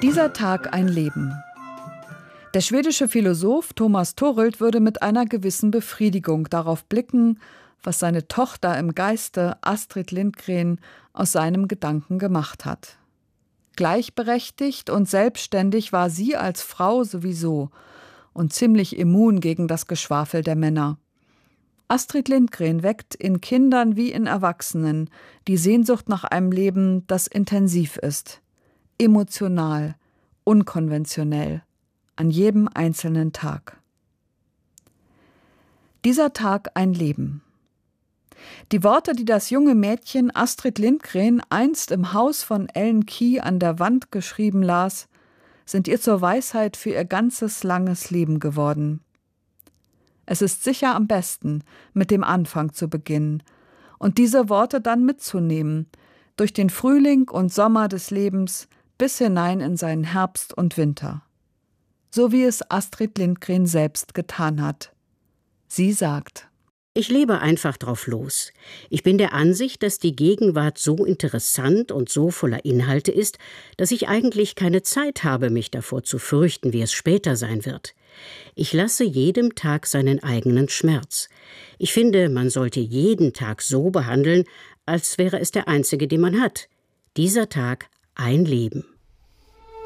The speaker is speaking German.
Dieser Tag ein Leben. Der schwedische Philosoph Thomas Torelt würde mit einer gewissen Befriedigung darauf blicken, was seine Tochter im Geiste Astrid Lindgren aus seinem Gedanken gemacht hat. Gleichberechtigt und selbstständig war sie als Frau sowieso und ziemlich immun gegen das Geschwafel der Männer. Astrid Lindgren weckt in Kindern wie in Erwachsenen die Sehnsucht nach einem Leben, das intensiv ist, emotional, unkonventionell, an jedem einzelnen Tag. Dieser Tag ein Leben. Die Worte, die das junge Mädchen Astrid Lindgren einst im Haus von Ellen Key an der Wand geschrieben las, sind ihr zur Weisheit für ihr ganzes langes Leben geworden. Es ist sicher am besten, mit dem Anfang zu beginnen und diese Worte dann mitzunehmen, durch den Frühling und Sommer des Lebens bis hinein in seinen Herbst und Winter. So wie es Astrid Lindgren selbst getan hat. Sie sagt: Ich lebe einfach drauf los. Ich bin der Ansicht, dass die Gegenwart so interessant und so voller Inhalte ist, dass ich eigentlich keine Zeit habe, mich davor zu fürchten, wie es später sein wird. Ich lasse jedem Tag seinen eigenen Schmerz. Ich finde, man sollte jeden Tag so behandeln, als wäre es der einzige, den man hat. Dieser Tag ein Leben.